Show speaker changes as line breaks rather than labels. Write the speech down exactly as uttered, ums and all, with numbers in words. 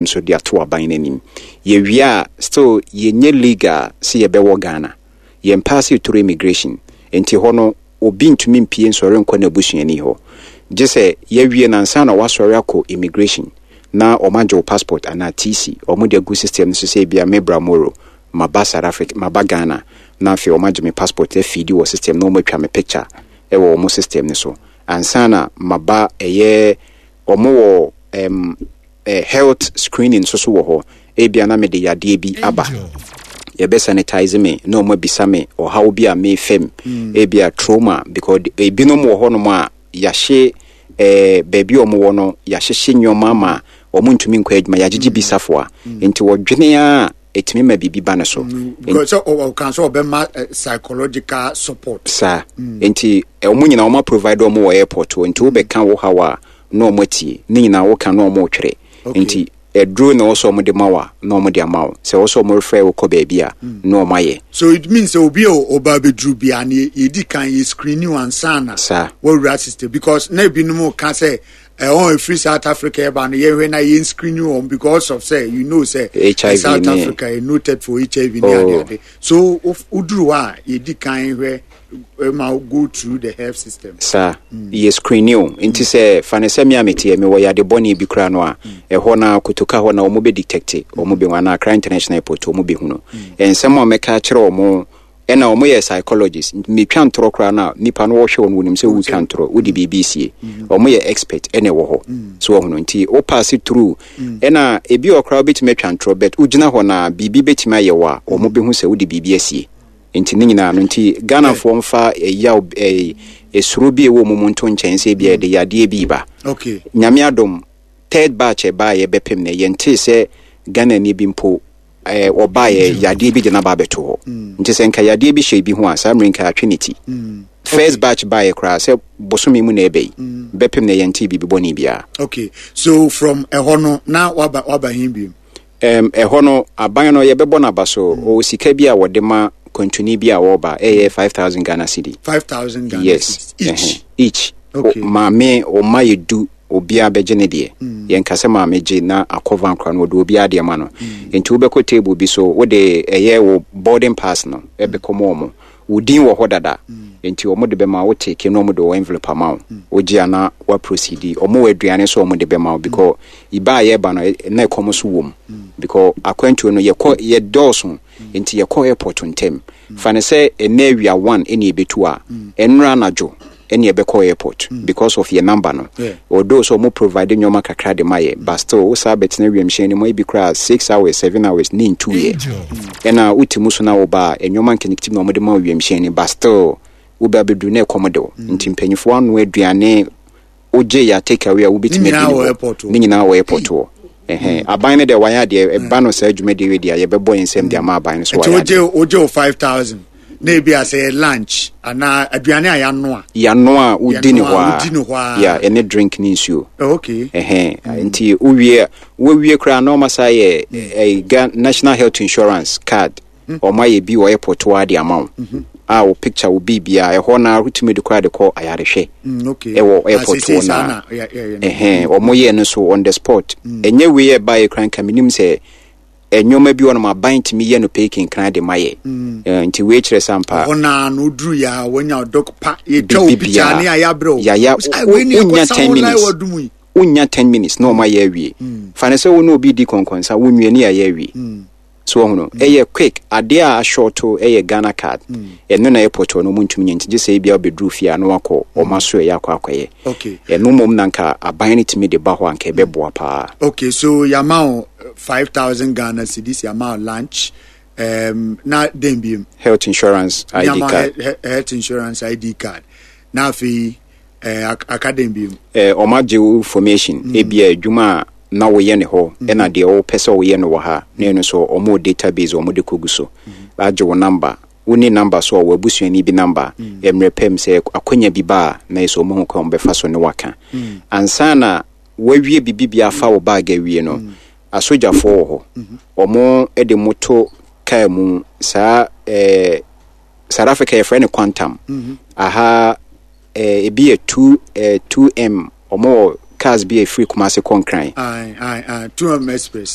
nso de ato aban nanim ye wia still ye nye legal se ye bewo Ghana ye pass through immigration enti ho no obi ntumi mpie nsore nkɔ na busuani ho je se ye wie na nsa na wasore akɔ immigration na omanjo passport ana T C omo de gu system so se bia mebra moro maba South Africa maba Ghana na fe omanjo me passport e feed wo system no matwa me picture e wo omo system ne so ansana maba eye omo wo um, uh, health screening so so wo ho e bia na me de yade bi aba ye be sanitize me no mo bisa me o how bia me fem mm. e bia trauma because e binom wo ho no ma yahye eh baby omo wo no yahye nyoma ma omo ntumi nkwa adwuma yagigi bisafoa enti wodwene a etimi ma bibi ba ne so
because o kan so be ma psychological support
sa enti omo nyina omo provide omo wo airport enti wo be kan wo hawa no omo tie ni nyina wo kan no omo twere enti e draw no so omo de mawa no omo de amaw se wo so omo refer wo ko baby a no omo aye
so it means e obi o oba be drew bia na e di kan e screen you ansana
sa
wo rat system because na bi no mo kan say eh on free South Africa e ba na ye when na ye screen you on because of say you know say
H I V
South Africa is noted for H I V
oh.
so udru a ye di kan where ma go through the health system
sa mm. ye screen you inti say fanesemi amete me wo ya de boni bi kra no a e ho na kutuka ho na omo be detect omo be wana Accra International Airport omo be hu no ensem o meka kire omo ena omo ye psychologist me twa ntoro kra na nipa no wo hwe won wonim se wu twa ntoro wo di B B C omo ye expert ene wo ho so wo no nti o pass it through ena ebi okra bit me twa ntoro bet ugina ho na bibi betima ye wa omo be hu se wo di B B C enti nyina no nti Ghana fo mfa eya esuro bi ewo mumu nto nchen se bia de yade bi ba
okay
nyame adom third batch e ba ye bepem na ye nti se Ghana ni bi mpo eh oba ye yade bi de na ba beto ho nti se nka yade bi hye bi ho asa mrenka trinity first batch ba ye kra se bosomi mu na ebe bepem na ye nti bi bi boni bia
okay so from ehono na waba waba himbi
em ehono aban no ye bebo na baso o sika bi a wode ma continue bi a woba eh five thousand Ghana cedi
five thousand Ghana
yes
each
uh-huh. each
okay.
o, ma me o ma yedu obi abegene de mm. yen kase ma meje na akova nkra no do obi ade ma no mm. enti wo be ko table bi so wo de eye wo boarding pass no e be komo omo udin wo hodada mm. enti omo de be ma wo take no omo de envelope amount mm. oji ana wa proceed omo we aduane so omo de be ma because mm. iba ye ba no na ekomo so wom mm. because akwantu no ye ko ye doso enti ye ko airport ntem mm. fane say enawia one eni ebetu a mm. enra najo eni ebeko airport mm. because of your number no
yeah.
although so mo provide nyoma kakra de maye but still wo sa bet na wiem hye ni mo bi kra six hours seven hours ni two year ena utimu so na wo ba enyoma nkeniktim na mo de ma wiem hye ni but still wo ba bedu na ekomodo mm. nti mpanyifo anu aduane oje ya take away wo bitime di ni nyina wo airport wo eh aban ne de wanya de e ba no sa adwuma de we dia ye bebo ensem de ama aban so wanya
oje oje five thousand na bi ase lunch ana aduane a ya no a
ya no a udi ni hwa ya ene drink ni nsuo
okay
eh nti uwie wo wie kra no masa ye e National Health Insurance card o ma ye bi wo airport wa de amount a wo picture wo bibia e ho na rutimi de kwa de ko ayarehwe
okay
e wo airport wo na eh o mo ye no so on the spot enye we ye buy kran kaminim se enyoma bi wona ma bint mi ye no peking kran de maye nti we kire sampa
ona no dru ya wonya doc pa ye twa picture ne aya bro
ya ya unya ten minutes unya ten minutes no ma ye wie fane se wo no obi di konkonsa wonwie ne ya ye wie so hono eye quick ade a shorto eye Ghana card eno na airport no muntumi nyanti je say bia obedru fia no akọ o maso ya akọ akoye
okay
eno mom nanka aban ne timi de ba ho anka beboa pa
okay so yamao five thousand Ghana cedis yamao lunch um na dembium
health insurance I D card
health insurance I D card na fi eh academium
eh o ma je information e bia adwuma na wo ye ne ho ena de o pese wo ye no wo ha na eno so o mo database o mo de koguso ba je wo number woni number so wo abusuani bi number emrepem se akonya bi ba na eso mo ho kwa mbefa so ne waka ansana wawie bibibia fa wo bag awie no asojafo ho o mo e de moto kai mu sa eh South Africa e friend quantum aha eh e be two eh two m o mo cars be a free Kumasi Konkran.
Aye, aye, aye. two M express.